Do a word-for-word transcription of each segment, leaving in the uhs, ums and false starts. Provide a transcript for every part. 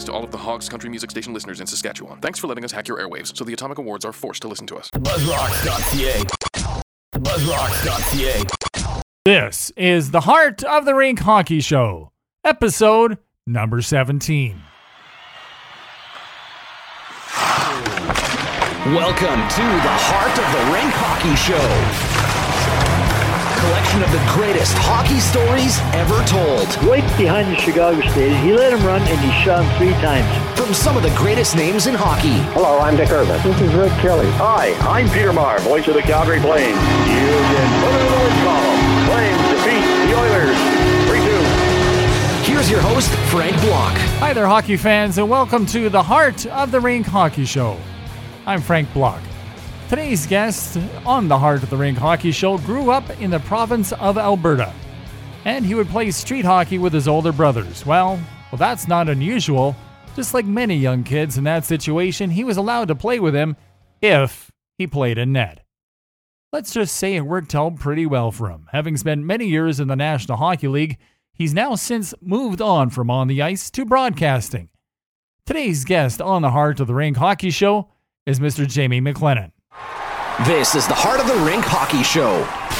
apologies to all of the Hogs Country Music Station listeners in Saskatchewan. Thanks for letting us hack your airwaves so the Atomic Awards are forced to listen to us. buzzrocks dot c a buzzrocks dot c a This is the Heart of the Rink Hockey Show, episode number seventeen. Welcome to the Heart of the Rink Hockey Show. Collection of the greatest hockey stories ever told. Right behind the Chicago stage, he let him run and he shot him three times. From some of the greatest names in hockey. Hello, I'm Dick Irvin. This is Rick Kelly. Hi, I'm Peter Maher, voice of the Calgary Flames. You can put it in the win column. Flames defeat the Oilers three two. Here's your host, Frank Block. Hi there, hockey fans, and welcome to the Heart of the Rink Hockey Show. I'm Frank Block. Today's guest on the Heart of the Rink Hockey Show grew up in the province of Alberta, and he would play street hockey with his older brothers. Well, well, that's not unusual. Just like many young kids in that situation, he was allowed to play with him if he played in net. Let's just say it worked out pretty well for him. Having spent many years in the National Hockey League, he's now since moved on from on the ice to broadcasting. Today's guest on the Heart of the Rink Hockey Show is Mister Jamie McLennan. This is the Heart of the Rink Hockey Show.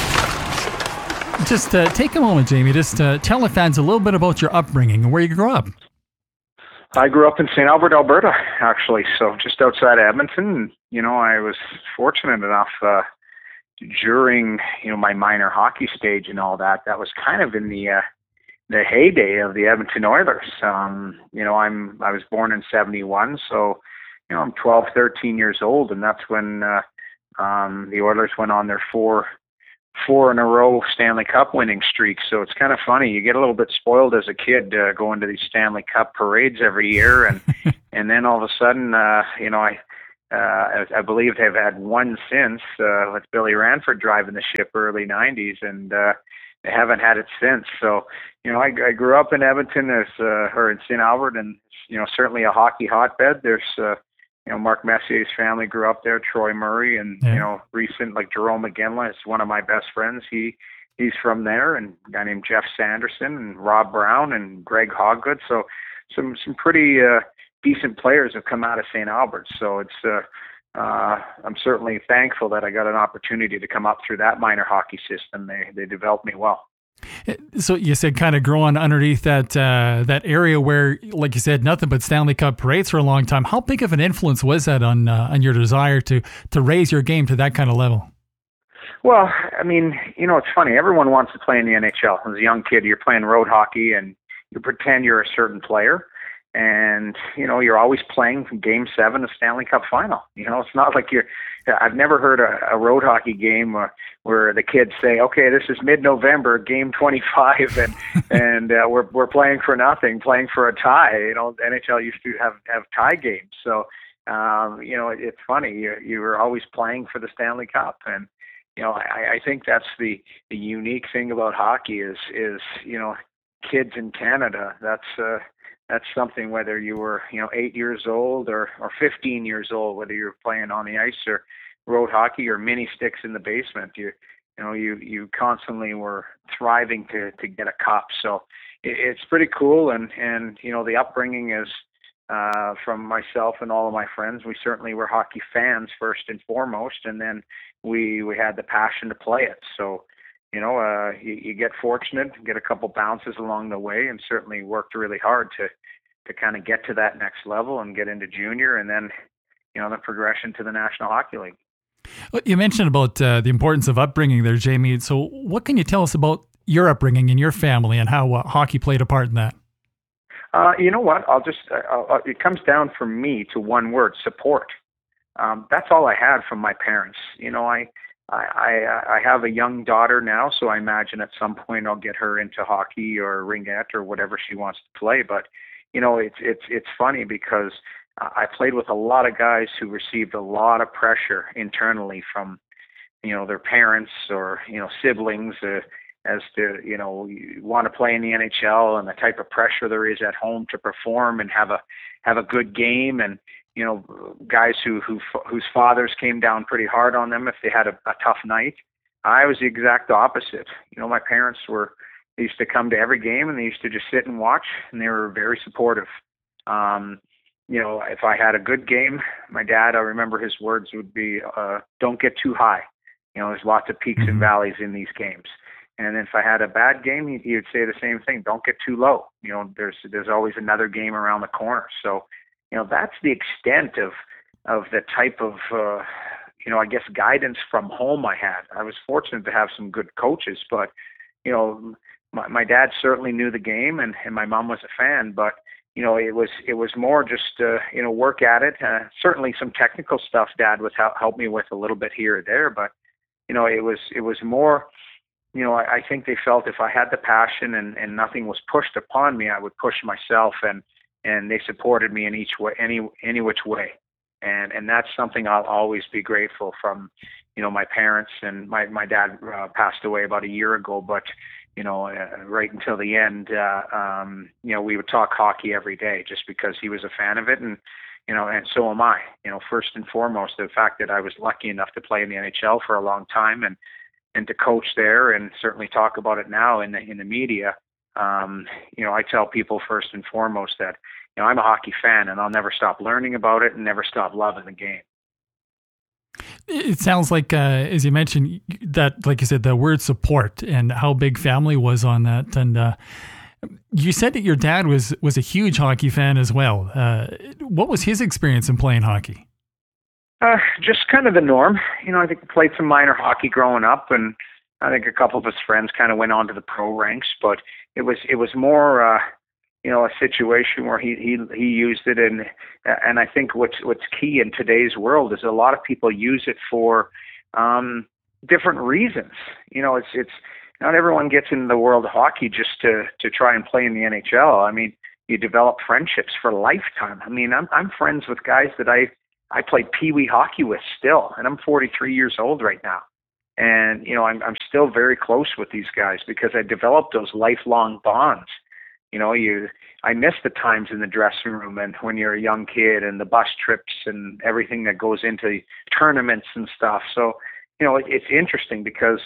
Just uh, take a moment, Jamie. Just uh, tell the fans a little bit about your upbringing and where you grew up. I grew up in Saint Albert, Alberta, actually, so just outside Edmonton. You know, I was fortunate enough uh, during, you know, my minor hockey stage and all that. That was kind of in the uh, the heyday of the Edmonton Oilers. Um, you know, I'm I was born in seventy-one, so you know I'm twelve, thirteen years old, and that's when uh, um, the Oilers went on their four. four in a row Stanley Cup winning streak. So it's kind of funny. You get a little bit spoiled as a kid uh, going to these Stanley Cup parades every year. And, and then all of a sudden, uh, you know, I, uh, I believe they've had one since, uh, with Billy Ranford driving the ship early nineties, and, uh, they haven't had it since. So, you know, I, I grew up in Edmonton as, uh, or in Saint Albert, and, you know, certainly a hockey hotbed. There's, uh, You know, Mark Messier's family grew up there, Troy Murray, and, yeah. you know, recent, like Jerome McGinley is one of my best friends. He He's from there, and a guy named Jeff Sanderson and Rob Brown and Greg Hoggood. So some some pretty uh, decent players have come out of Saint Albert. So it's uh, uh, I'm certainly thankful that I got an opportunity to come up through that minor hockey system. They They developed me well. So you said kind of growing underneath that uh, that area where, like you said, nothing but Stanley Cup parades for a long time. How big of an influence was that on uh, on your desire to to raise your game to that kind of level? Well, I mean, you know, it's funny. Everyone wants to play in the N H L. As a young kid, you're playing road hockey and you pretend you're a certain player. And, you know, you're always playing Game seven of Stanley Cup Final. You know, it's not like you're – I've never heard a, a road hockey game where, where the kids say, okay, this is mid-November, Game twenty-five, and and uh, we're we're playing for nothing, playing for a tie. You know, the N H L used to have, have tie games. So, um, you know, it, it's funny. You, you were always playing for the Stanley Cup. And, you know, I, I think that's the, the unique thing about hockey is, is you know, kids in Canada, that's uh, – that's something, whether you were, you know, eight years old or, or fifteen years old, whether you're playing on the ice or road hockey or mini sticks in the basement, you, you know, you, you constantly were thriving to, to get a cup. So it, it's pretty cool. And, and, you know, the upbringing is, uh, from myself and all of my friends, we certainly were hockey fans first and foremost. And then we, we had the passion to play it. So, you know, uh, you, you get fortunate, get a couple bounces along the way, and certainly worked really hard to, to kind of get to that next level and get into junior, and then, you know, the progression to the National Hockey League. Well, you mentioned about uh, the importance of upbringing there, Jamie. So what can you tell us about your upbringing and your family and how uh, hockey played a part in that? Uh, you know what? I'll just, uh, I'll, it comes down for me to one word: support. Um, that's all I had from my parents. You know, I, I, I, I have a young daughter now, so I imagine at some point I'll get her into hockey or ringette or whatever she wants to play. But, you know, it's, it's, it's funny because uh, I played with a lot of guys who received a lot of pressure internally from, you know, their parents or, you know, siblings uh, as to, you know, you want to play in the N H L and the type of pressure there is at home to perform and have a, have a good game. And, you know, guys who, who whose fathers came down pretty hard on them if they had a, a tough night. I was the exact opposite. You know, my parents were, they used to come to every game and they used to just sit and watch, and they were very supportive. Um, you know, if I had a good game, my dad, I remember his words would be, uh, don't get too high. You know, there's lots of peaks and valleys in these games. And if I had a bad game, he, he would say the same thing. Don't get too low. You know, there's there's always another game around the corner. So, you know, that's the extent of of the type of, uh, you know, I guess guidance from home I had. I was fortunate to have some good coaches, but, you know, my, my dad certainly knew the game, and, and my mom was a fan, but, you know, it was it was more just, uh, you know, work at it. Uh, certainly some technical stuff Dad was help, help me with a little bit here or there, but, you know, it was it was more, you know, I, I think they felt if I had the passion and, and nothing was pushed upon me, I would push myself, and, and they supported me in each way, any any which way. And and that's something I'll always be grateful from, you know, my parents. And my, my dad uh, passed away about a year ago, but, you know, uh, right until the end, uh, um, you know, we would talk hockey every day just because he was a fan of it. And, you know, and so am I. You know, first and foremost, the fact that I was lucky enough to play in the N H L for a long time, and, and to coach there, and certainly talk about it now in the, in the media. Um, you know, I tell people first and foremost that, you know, I'm a hockey fan, and I'll never stop learning about it and never stop loving the game. It sounds like, uh, as you mentioned, that, like you said, the word support and how big family was on that. And uh, you said that your dad was, was a huge hockey fan as well. Uh, what was his experience in playing hockey? Uh, just kind of the norm. You know, I think he played some minor hockey growing up, and I think a couple of his friends kind of went on to the pro ranks, but it was, it was more, uh, you know, a situation where he, he, he used it. And, and I think what's, what's key in today's world is a lot of people use it for, um, different reasons. You know, it's, it's not everyone gets into the world of hockey just to, to try and play in the N H L. I mean, you develop friendships for a lifetime. I mean, I'm, I'm friends with guys that I, I played peewee hockey with still, and I'm forty-three years old right now. And, you know, I'm, I'm still very close with these guys because I developed those lifelong bonds. You know, you, I miss the times in the dressing room and when you're a young kid, and the bus trips and everything that goes into tournaments and stuff. So, you know, it, it's interesting because,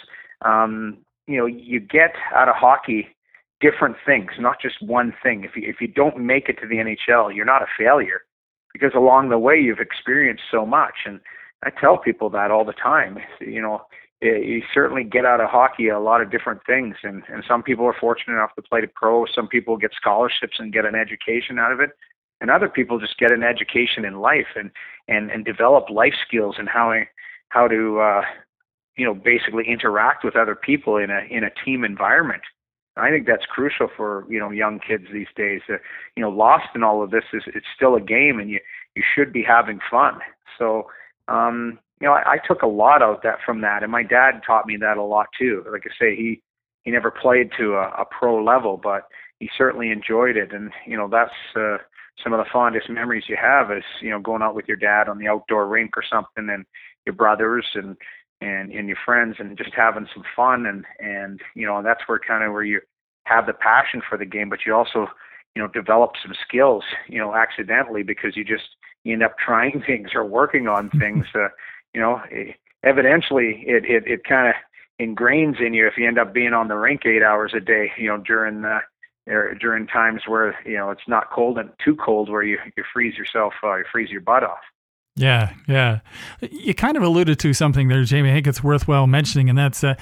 um, you know, you get out of hockey different things, not just one thing. If you, if you don't make it to the N H L, you're not a failure, because along the way you've experienced so much. And I tell people that all the time. You know, you certainly get out of hockey a lot of different things, and, and some people are fortunate enough to play to pro. Some people get scholarships and get an education out of it, and other people just get an education in life and and, and develop life skills and how how to uh, you know, basically interact with other people in a in a team environment. I think that's crucial for, you know, young kids these days. Uh, you know, lost in all of this is it's still a game, and you you should be having fun. So. Um, You know, I, I took a lot out that from that, and my dad taught me that a lot too. Like I say, he he never played to a, a pro level, but he certainly enjoyed it. And you know, that's uh, some of the fondest memories you have is, you know, going out with your dad on the outdoor rink or something, and your brothers and and and your friends, and just having some fun. And and you know, that's where kind of where you have the passion for the game, but you also, you know, develop some skills, you know, accidentally, because you just you end up trying things or working on things. Uh, You know, evidently it, it, it kind of ingrains in you if you end up being on the rink eight hours a day, you know, during the, or during times where, you know, it's not cold and too cold where you, you freeze yourself, uh, you freeze your butt off. Yeah, yeah. You kind of alluded to something there, Jamie. I think it's worthwhile mentioning, and that's uh,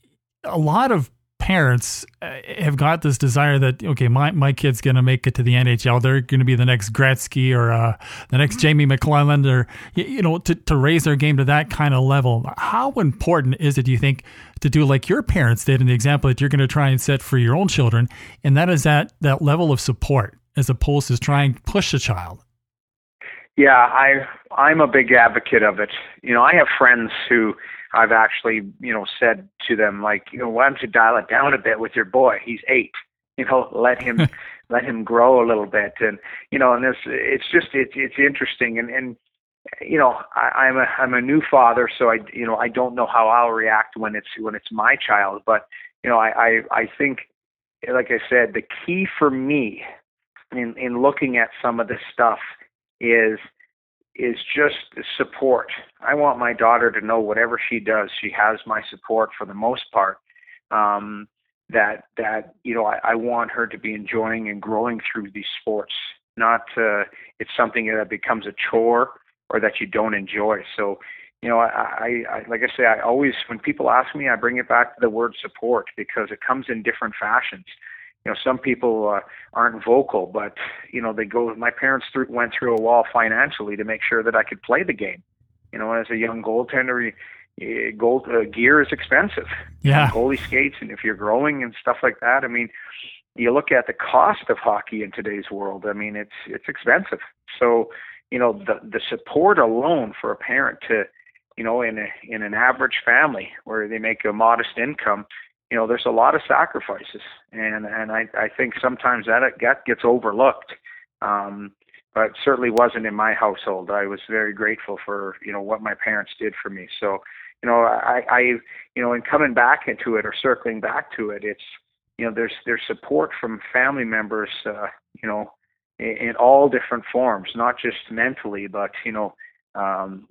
a lot of parents have got this desire that, okay, my, my kid's going to make it to the N H L. They're going to be the next Gretzky or uh, the next Jamie McClelland, or, you know, to, to raise their game to that kind of level. How important is it, do you think, to do like your parents did in the example that you're going to try and set for your own children? And that is that, that level of support as opposed to trying to push a child. Yeah, I, I'm a big advocate of it. You know, I have friends who I've actually, you know, said to them, like, you know, why don't you dial it down a bit with your boy? He's eight. You know, let him let him grow a little bit. And you know, and this, it's just it's it's interesting. And and you know, I, I'm a I'm a new father, so I you know I don't know how I'll react when it's when it's my child. But you know, I I, I think, like I said, the key for me in in looking at some of this stuff is. is just support. I want my daughter to know whatever she does, she has my support for the most part. Um, that, that, you know, I, I want her to be enjoying and growing through these sports, not uh, it's something that becomes a chore or that you don't enjoy. So, you know, I, I, I like I say, I always, when people ask me, I bring it back to the word support, because it comes in different fashions. You know, some people uh, aren't vocal, but, you know, they go, my parents through, went through a wall financially to make sure that I could play the game. You know, as a young goaltender, you, gold uh, gear is expensive. Yeah. Goalie skates, and if you're growing and stuff like that, I mean, you look at the cost of hockey in today's world, I mean, it's it's expensive. So, you know, the the support alone for a parent to, you know, in a, in an average family where they make a modest income, you know, there's a lot of sacrifices, and and I, I think sometimes that that gets overlooked, um, but certainly wasn't in my household. I was very grateful for, you know, what my parents did for me. So, you know, I, I you know, in coming back into it or circling back to it, it's, you know, there's there's support from family members, uh, you know, in, in all different forms, not just mentally, but, you know, um,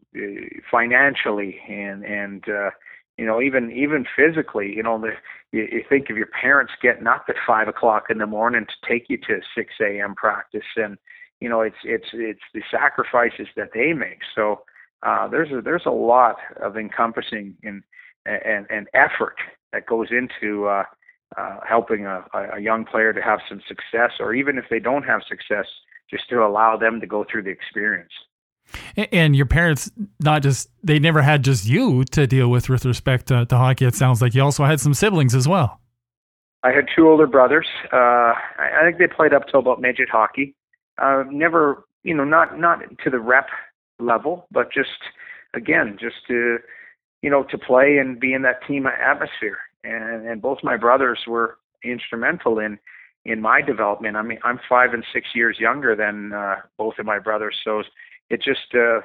financially and and uh, you know, even even physically. You know, the, you, you think of your parents getting up at five o'clock in the morning to take you to six a.m. practice, and you know, it's it's it's the sacrifices that they make. So uh, there's a, there's a lot of encompassing in and and effort that goes into uh, uh, helping a, a young player to have some success, or even if they don't have success, just to allow them to go through the experience. And your parents, not just, they never had just you to deal with with respect to, to hockey. It sounds like you also had some siblings as well. I had two older brothers. Uh, I, I think they played up till about midget hockey. Uh, never, you know, not not to the rep level, but just, again, just to, you know, to play and be in that team atmosphere. And, and both my brothers were instrumental in in my development. I mean, I'm five and six years younger than uh, both of my brothers, so it just, uh,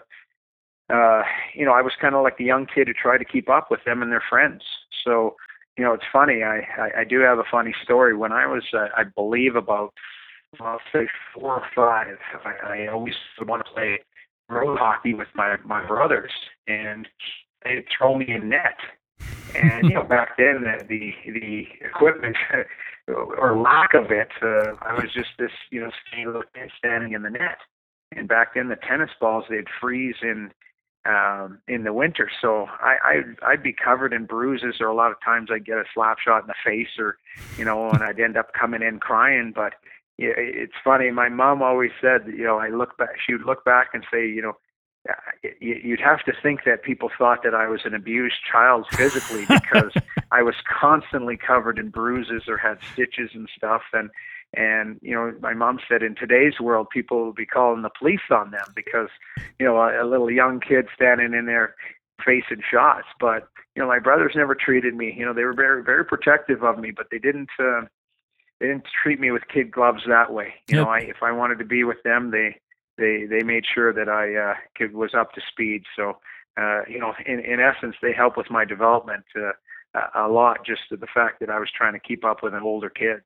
uh, you know, I was kind of like the young kid who tried to keep up with them and their friends. So, you know, it's funny. I, I, I do have a funny story. When I was, uh, I believe, about, I'll say four or five, I, I always would want to play road hockey with my, my brothers, and they'd throw me in net. And, you know, back then, the the, the equipment or lack of it, uh, I was just this, you know, standing in the net. And back then, the tennis balls, they'd freeze in um, in the winter. So I, I'd, I'd be covered in bruises, or a lot of times I'd get a slap shot in the face, or, you know, and I'd end up coming in crying. But yeah, it's funny. My mom always said, you know, I look back, she would look back and say, you know, you'd have to think that people thought that I was an abused child physically, because I was constantly covered in bruises or had stitches and stuff. And, And, you know, my mom said in today's world, people will be calling the police on them because, you know, a, a little young kid standing in there facing shots. But, you know, my brothers never treated me, you know, they were very, very protective of me, but they didn't, uh, they didn't treat me with kid gloves that way. You Yep. know, I, if I wanted to be with them, they, they, they made sure that I uh, could, was up to speed. So, uh, you know, in, in essence, they helped with my development uh, a lot, just to the fact that I was trying to keep up with older kids.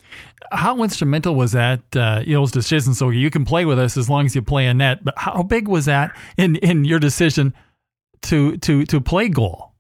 How instrumental was that, uh, Eels' decision? So you can play with us as long as you play a net, but how big was that in, in your decision to, to, to play goal?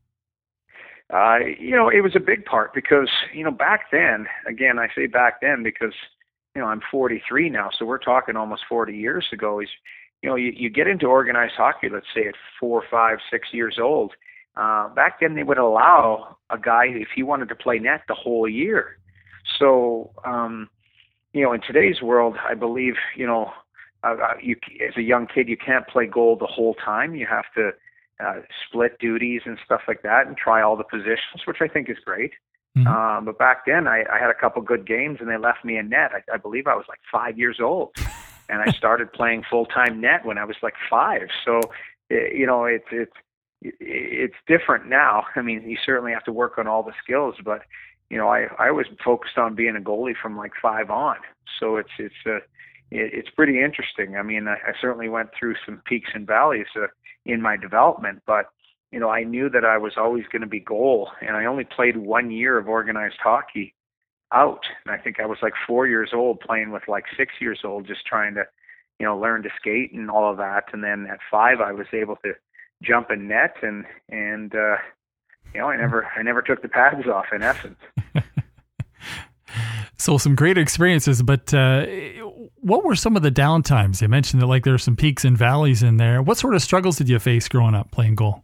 Uh, you know, it was a big part because, you know, back then, again, I say back then because, you know, I'm forty-three now, so we're talking almost forty years ago. Is, you know, you, you get into organized hockey, let's say at four, five, six years old. Uh, back then they would allow a guy, if he wanted to play net, the whole year. So, um, you know, in today's world, I believe, you know, uh, you, as a young kid, you can't play goal the whole time. You have to uh, split duties and stuff like that and try all the positions, which I think is great. Mm-hmm. Um, but back then, I, I had a couple good games and they left me in net. I, I believe I was like five years old. And I started playing full-time net when I was like five. So, you know, it's it's it's different now. I mean, you certainly have to work on all the skills, but you know, I, I was focused on being a goalie from like five on. So it's, it's, uh, it, it's pretty interesting. I mean, I, I certainly went through some peaks and valleys uh, in my development, but, you know, I knew that I was always going to be goal, and I only played one year of organized hockey out. And I think I was like four years old playing with like six years old, just trying to, you know, learn to skate and all of that. And then at five, I was able to jump in net and, and, uh, you know, I never, I never took the pads off, in essence. So some great experiences, but uh, what were some of the downtimes? You mentioned that like there are some peaks and valleys in there. What sort of struggles did you face growing up playing goal?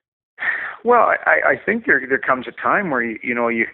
Well, I, I think there there comes a time where you you know you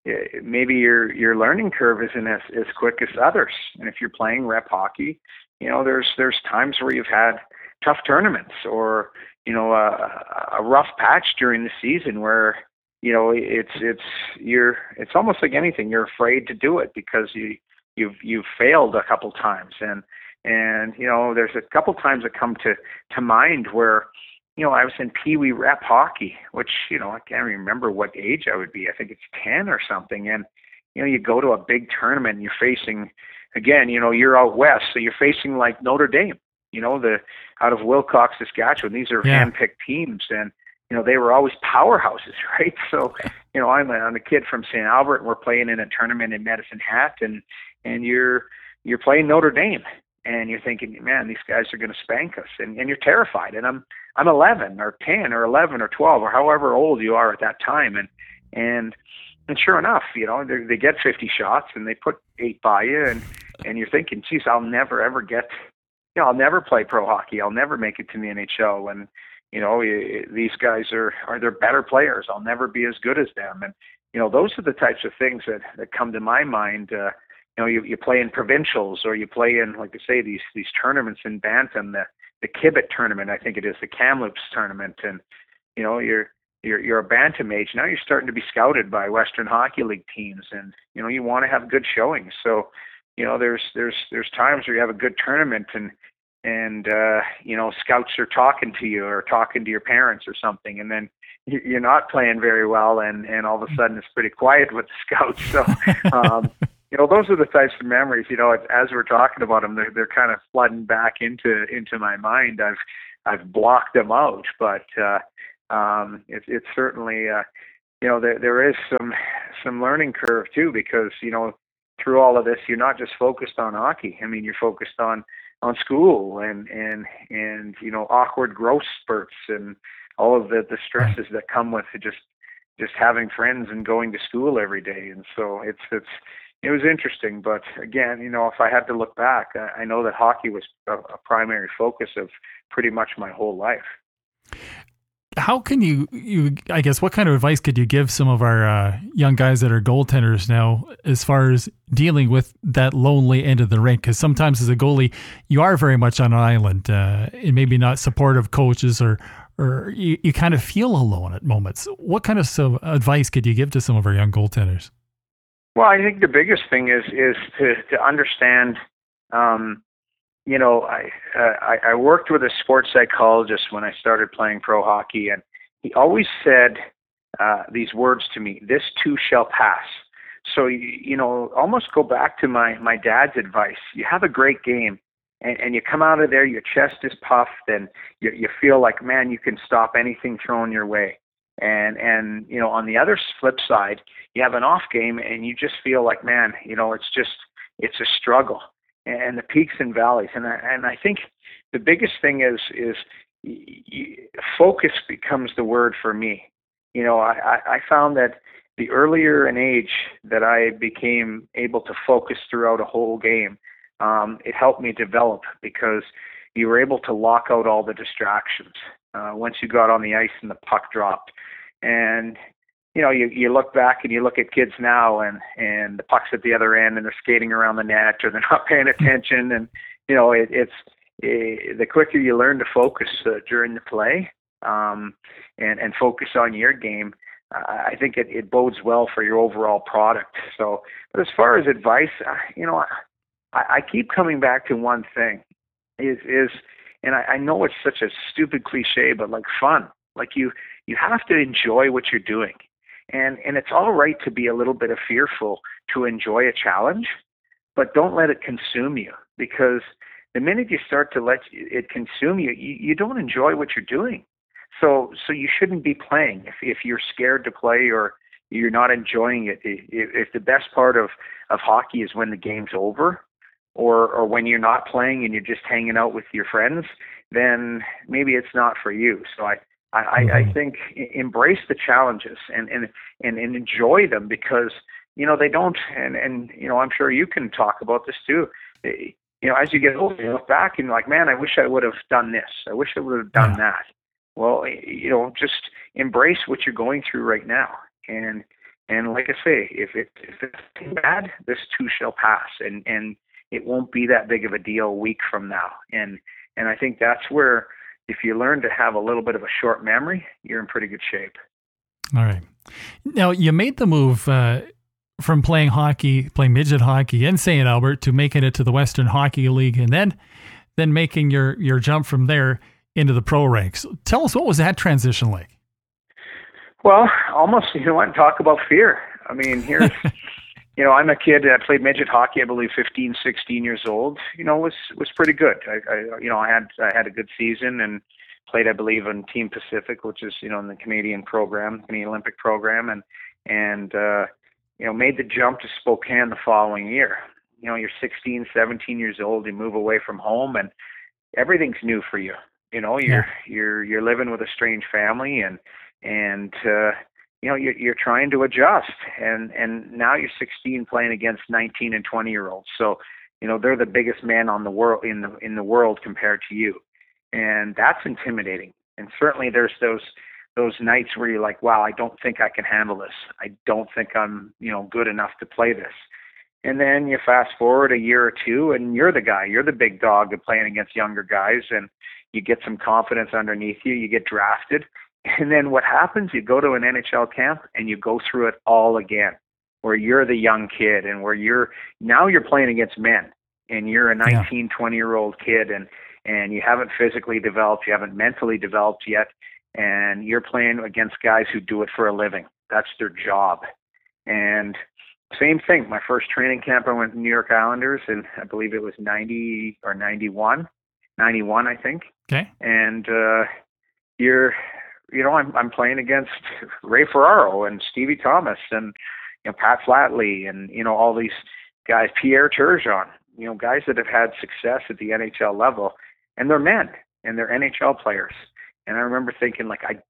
maybe your your learning curve isn't as, as quick as others, and if you're playing rep hockey, you know there's there's times where you've had tough tournaments or you know a, a rough patch during the season where you know it's it's you're it's almost like anything, you're afraid to do it because you you've you've failed a couple times, and and you know there's a couple times that come to to mind where. You know, I was in Pee Wee rep hockey, which, you know, I can't remember what age I would be. I think it's ten or something. And, you know, you go to a big tournament and you're facing, again, you know, you're out west, so you're facing like Notre Dame, you know, the out of Wilcox, Saskatchewan. These are yeah. hand-picked teams. And, you know, they were always powerhouses, right? So, you know, I'm a, I'm a kid from Saint Albert, and we're playing in a tournament in Medicine Hat, and and you're you're playing Notre Dame. And you're thinking, man, these guys are going to spank us, and, and you're terrified. And I'm I'm eleven or ten or eleven or twelve or however old you are at that time, and and and sure enough, you know, they, they get fifty shots and they put eight by you, and and you're thinking, geez, I'll never ever get, you know, I'll never play pro hockey. I'll never make it to the N H L. And you know, these guys are are they're better players. I'll never be as good as them. And you know, those are the types of things that that come to my mind. Uh, You know, you, you play in provincials, or you play in, like I say, these these tournaments in Bantam, the the Kibet tournament, I think it is, the Kamloops tournament, and you know, you're you're you're a bantam age now. You're starting to be scouted by Western Hockey League teams, and you know, you want to have good showings. So, you know, there's there's there's times where you have a good tournament, and and uh, you know, scouts are talking to you or talking to your parents or something, and then you're not playing very well, and and all of a sudden it's pretty quiet with the scouts. So. Um, You know, those are the types of memories, you know, as we're talking about them, they're, they're kind of flooding back into, into my mind. I've, I've blocked them out, but, uh, um, it, it's certainly, uh, you know, there, there is some, some learning curve too, because, you know, through all of this, you're not just focused on hockey. I mean, you're focused on, on school and, and, and, you know, awkward growth spurts and all of the, the stresses that come with just, just having friends and going to school every day. And so it's, it's, it was interesting, but again, you know, if I had to look back, I, I know that hockey was a, a primary focus of pretty much my whole life. How can you, you, I guess, what kind of advice could you give some of our uh, young guys that are goaltenders now as far as dealing with that lonely end of the rink? Because sometimes as a goalie, you are very much on an island uh, and maybe not supportive coaches, or or you, you kind of feel alone at moments. What kind of some advice could you give to some of our young goaltenders? Well, I think the biggest thing is is to to understand. Um, you know, I, uh, I I worked with a sports psychologist when I started playing pro hockey, and he always said uh, these words to me: "This too shall pass." So you, you know, almost go back to my my dad's advice. You have a great game, and, and you come out of there, your chest is puffed, and you you feel like, man, you can stop anything thrown your way. And, and, you know, on the other flip side, you have an off game and you just feel like, man, you know, it's just, it's a struggle, and the peaks and valleys. And I, and I think the biggest thing is, is y- y- focus becomes the word for me. You know, I, I found that the earlier in age that I became able to focus throughout a whole game, um, it helped me develop, because you were able to lock out all the distractions. Uh, once you got on the ice and the puck dropped. And, you know, you, you look back and you look at kids now, and, and the puck's at the other end and they're skating around the net, or they're not paying attention. And, you know, it, it's it, the quicker you learn to focus uh, during the play um, and, and focus on your game, uh, I think it, it bodes well for your overall product. So, but as far as advice, uh, you know, I, I keep coming back to one thing is, is, and I, I know it's such a stupid cliche, but like fun. Like you, you have to enjoy what you're doing, and and it's all right to be a little bit of fearful to enjoy a challenge, but don't let it consume you, because the minute you start to let it consume you, you, you don't enjoy what you're doing. So so you shouldn't be playing if if you're scared to play or you're not enjoying it. If, if the best part of of hockey is when the game's over, or or when you're not playing and you're just hanging out with your friends, then maybe it's not for you. So I, I, mm-hmm. I think embrace the challenges and, and, and, and enjoy them, because, you know, they don't, and, and, you know, I'm sure you can talk about this too. They, you know, as you get older, you look back and you're like, man, I wish I would have done this. I wish I would have done Yeah. that. Well, you know, just embrace what you're going through right now. And and like I say, if it if it's bad, this too shall pass, and and it won't be that big of a deal a week from now. And and I think that's where, if you learn to have a little bit of a short memory, you're in pretty good shape. All right. Now, you made the move uh, from playing hockey, playing midget hockey in Saint Albert, to making it to the Western Hockey League, and then then making your, your jump from there into the pro ranks. Tell us, what was that transition like? Well, almost, you know what, talk about fear. I mean, here's, you know, I'm a kid that played midget hockey, I believe fifteen, sixteen years old, you know, was, was pretty good. I, I, you know, I had, I had a good season and played, I believe, on Team Pacific, which is, you know, in the Canadian program, Canadian Olympic program, and, and, uh, you know, made the jump to Spokane the following year. You know, you're sixteen, seventeen years old, you move away from home and everything's new for you. You know, you're, Yeah. you're, you're living with a strange family, and, and, uh, you know, you're, you're trying to adjust, and, and now you're sixteen playing against nineteen and twenty year olds. So, you know, they're the biggest men on the world in the, in the world compared to you. And that's intimidating. And certainly there's those, those nights where you're like, wow, I don't think I can handle this. I don't think I'm, you know, good enough to play this. And then you fast forward a year or two and you're the guy, you're the big dog of playing against younger guys, and you get some confidence underneath you, you get drafted. And then what happens? You go to an N H L camp and you go through it all again, where you're the young kid and where you're, now you're playing against men, and you're a nineteen, twenty year old kid, and, and you haven't physically developed, you haven't mentally developed yet, and you're playing against guys who do it for a living. That's their job. And same thing, my first training camp, I went to New York Islanders, and I believe it was ninety or ninety-one, ninety-one, I think. Okay. And uh, you're, you know, I'm I'm playing against Ray Ferraro and Stevie Thomas and, you know, Pat Flatley and, you know, all these guys, Pierre Turgeon, you know, guys that have had success at the N H L level, and they're men and they're N H L players. And I remember thinking, like, I